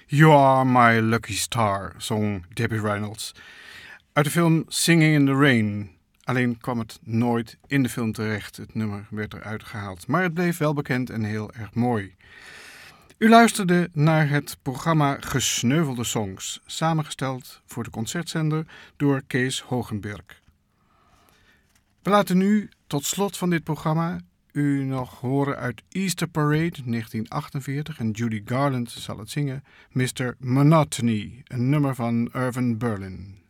You Are My Lucky Star, zong Debbie Reynolds. Uit de film Singing in the Rain. Alleen kwam het nooit in de film terecht. Het nummer werd eruit gehaald. Maar het bleef wel bekend en heel erg mooi. U luisterde naar het programma Gesneuvelde Songs. Samengesteld voor de concertzender door Kees Hogenberg. We laten nu tot slot van dit programma u nog horen uit Easter Parade 1948 en Judy Garland zal het zingen, Mr. Monotony, een nummer van Irving Berlin.